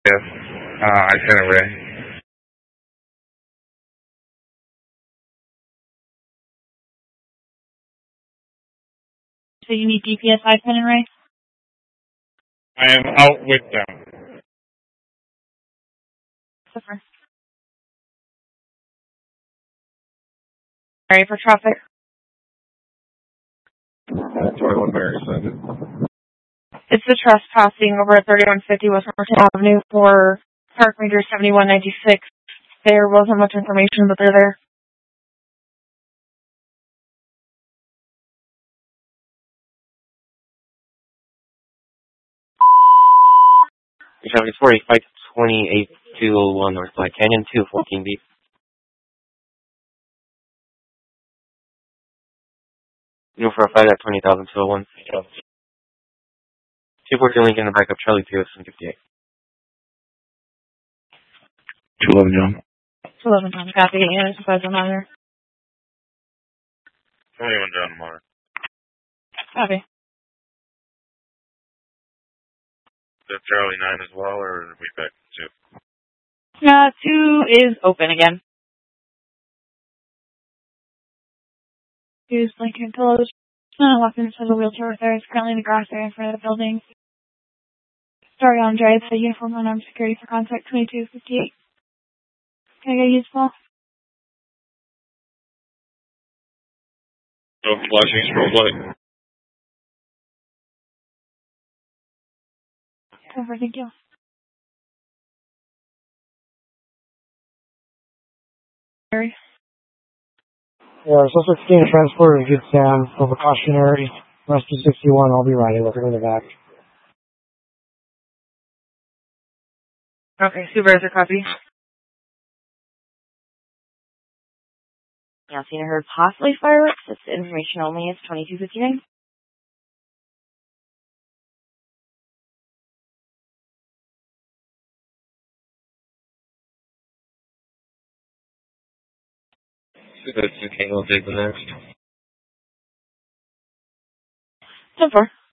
Yes. Itinerary. So you need DPS itinerary? I am out with them. Super. Sorry for traffic. 21 Mary Sunday. It's the trespassing over at 3150 West Martin Avenue for Park Ranger 7196. There wasn't much information, but they're there. Traffic 45 28 201 North Black Canyon 214 B. No for a flight at 20,201. 214 Lincoln in the backup Charlie 258. 211 John. 211 Tom. Copy. And supplies on there. 21 John Moore. Copy. Is that Charlie 9 as well, or are we back to 2 is open again. 2 is blinking closed. Walked inside the wheelchair with her. It's currently in the grass area in front of the building. Story on drive, the uniform unarmed security for contact 2258. Can I get useful? No flashing strobe light? Over, thank you. Sorry. Yeah, so 16 transport and good Sam for precautionary. Rescue 61, I'll be right. Looking in the back. Okay, supervisor copy. Yeah, seen or heard possibly fireworks. It's information only. It's 2259. That's okay, we'll take the next. 10-4.